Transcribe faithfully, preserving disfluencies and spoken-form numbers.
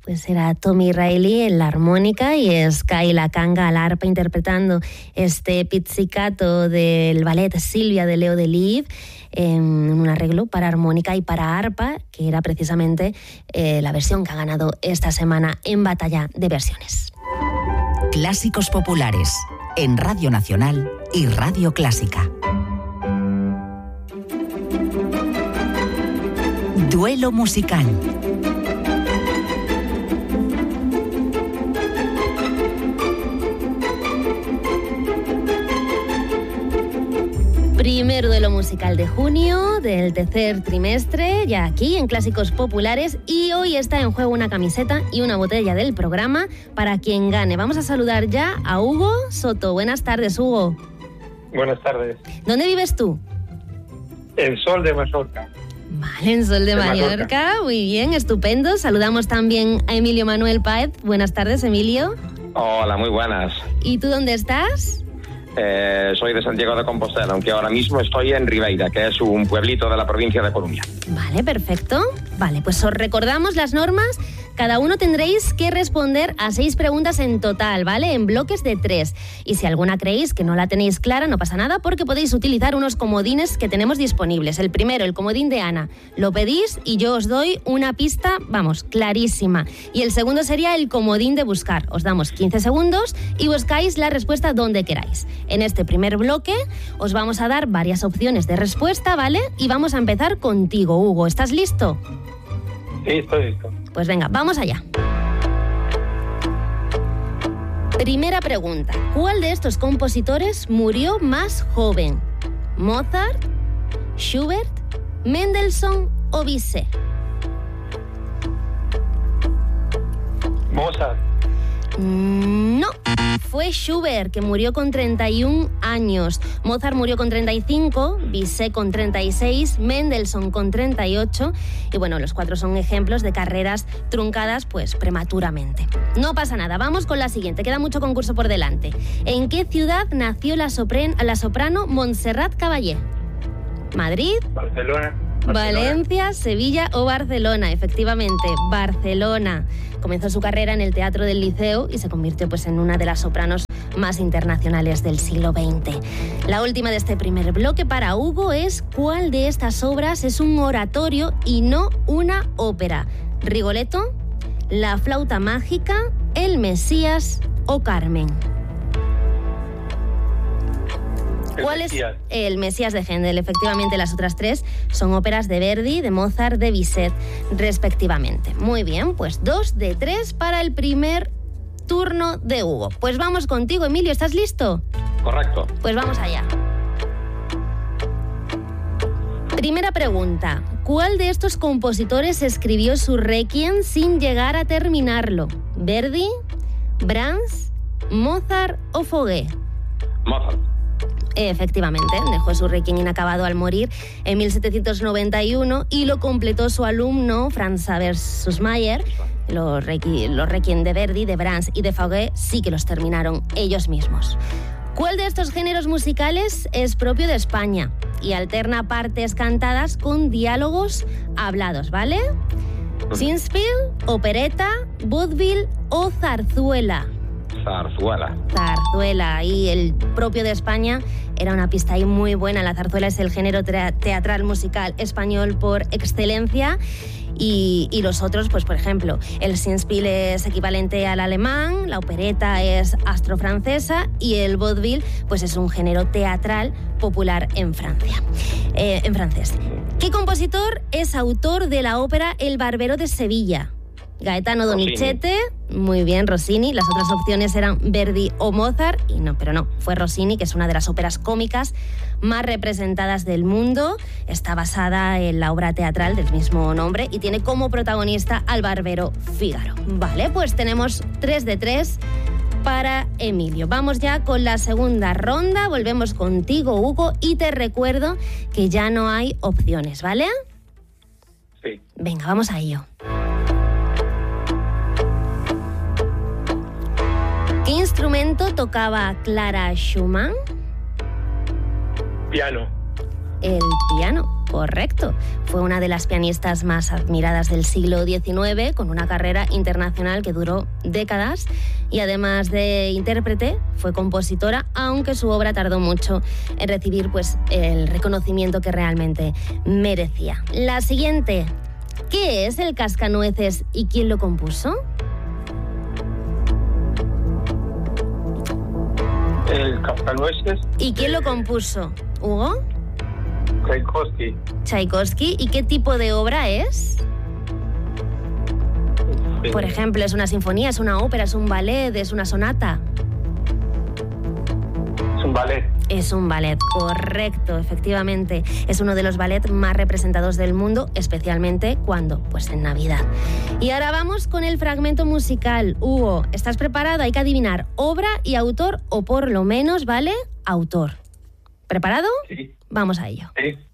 Pues era Tommy Reilly en la armónica y Sky Lakanga al arpa interpretando este pizzicato del ballet Silvia de Leo Delibes en un arreglo para armónica y para arpa, que era precisamente eh, la versión que ha ganado esta semana en Batalla de Versiones. Clásicos populares en Radio Nacional y Radio Clásica. Duelo musical. Primer duelo musical de junio, del tercer trimestre, ya aquí en Clásicos Populares, y hoy está en juego una camiseta y una botella del programa para quien gane. Vamos a saludar ya a Hugo Soto. Buenas tardes, Hugo. Buenas tardes. ¿Dónde vives tú? En Sol de Mallorca. Vale, en Sol de, de Mallorca. Mallorca. Muy bien, estupendo. Saludamos también a Emilio Manuel Páez. Buenas tardes, Emilio. Hola, muy buenas. ¿Y tú dónde estás? Eh, soy de Santiago de Compostela, aunque ahora mismo estoy en Ribeira, que es un pueblito de la provincia de Coruña. Vale, perfecto. Vale, pues os recordamos las normas. Cada uno tendréis que responder a seis preguntas en total, ¿vale? En bloques de tres. Y si alguna creéis que no la tenéis clara, no pasa nada, porque podéis utilizar unos comodines que tenemos disponibles. El primero, el comodín de Ana. Lo pedís y yo os doy una pista, vamos, clarísima. Y el segundo sería el comodín de buscar. Os damos quince segundos y buscáis la respuesta donde queráis. En este primer bloque os vamos a dar varias opciones de respuesta, ¿vale? Y vamos a empezar contigo, Hugo. ¿Estás listo? Sí, estoy listo. Pues venga, vamos allá. Primera pregunta. ¿Cuál de estos compositores murió más joven? ¿Mozart, Schubert, Mendelssohn o Bizet? Mozart. No, fue Schubert, que murió con treinta y un años. Mozart murió con treinta y cinco, Bizet con treinta y seis, Mendelssohn con treinta y ocho. Y bueno, los cuatro son ejemplos de carreras truncadas pues prematuramente. No pasa nada, vamos con la siguiente, queda mucho concurso por delante. ¿En qué ciudad nació la, sopren- la soprano Montserrat Caballé? ¿Madrid? Barcelona. Valencia, Sevilla o Barcelona. Efectivamente, Barcelona. Comenzó su carrera en el Teatro del Liceo y se convirtió pues en una de las sopranos más internacionales del siglo veinte. La última de este primer bloque para Hugo es: ¿cuál de estas obras es un oratorio y no una ópera? ¿Rigoletto, La flauta mágica, El Mesías o Carmen? ¿Cuál es? El Mesías de Händel. Efectivamente, las otras tres son óperas de Verdi, de Mozart, de Bizet, respectivamente. Muy bien, pues dos de tres para el primer turno de Hugo. Pues vamos contigo, Emilio, ¿estás listo? Correcto. Pues vamos allá. Primera pregunta. ¿Cuál de estos compositores escribió su Requiem sin llegar a terminarlo? ¿Verdi, Brahms, Mozart o Fauré? Mozart. Efectivamente, dejó su Requiem inacabado al morir en mil setecientos noventa y uno y lo completó su alumno Franz Xaver Süssmayr. Los Requiem, los Requiem de Verdi, de Brahms y de Fauré sí que los terminaron ellos mismos. ¿Cuál de estos géneros musicales es propio de España y alterna partes cantadas con diálogos hablados, ¿vale? Singspiel, opereta, vaudeville o zarzuela. Zarzuela. Zarzuela, y el propio de España era una pista ahí muy buena. La zarzuela es el género teatral musical español por excelencia. Y, y los otros, pues por ejemplo, el Singspiel es equivalente al alemán, la opereta es austro-francesa y el vaudeville pues es un género teatral popular en Francia, eh, en francés. ¿Qué compositor es autor de la ópera El Barbero de Sevilla? Gaetano Donizetti, muy bien, Rossini. Las otras opciones eran Verdi o Mozart, y no, pero no, fue Rossini, que es una de las óperas cómicas más representadas del mundo. Está basada en la obra teatral del mismo nombre y tiene como protagonista al barbero Fígaro. Vale, pues tenemos tres de tres para Emilio. Vamos ya con la segunda ronda. Volvemos contigo, Hugo, y te recuerdo que ya no hay opciones, ¿vale? Sí. Venga, vamos a ello. ¿Qué instrumento tocaba Clara Schumann? Piano. El piano. Correcto. Fue una de las pianistas más admiradas del siglo diecinueve, con una carrera internacional que duró décadas. Y además de intérprete, fue compositora, aunque su obra tardó mucho en recibir pues, el reconocimiento que realmente merecía. La siguiente. ¿Qué es el Cascanueces y quién lo compuso? El Cascanueces. ¿Y quién lo compuso? ¿Hugo? Tchaikovsky. Tchaikovsky. ¿Y qué tipo de obra es? Sí. Por ejemplo, ¿es una sinfonía, es una ópera, es un ballet, es una sonata? Es un ballet. Es un ballet, correcto, efectivamente. Es uno de los ballets más representados del mundo, especialmente cuando, pues en Navidad. Y ahora vamos con el fragmento musical. Hugo, ¿estás preparado? Hay que adivinar obra y autor, o por lo menos, ¿vale? Autor. ¿Preparado? Sí. Vamos a ello. Sí.